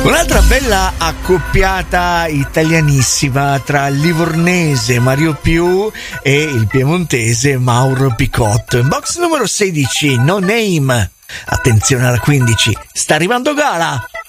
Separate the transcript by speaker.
Speaker 1: Un'altra bella accoppiata italianissima tra il livornese Mario Più e il piemontese Mauro Picotto. In box numero 16, No Name. Attenzione alla 15, sta arrivando Gala.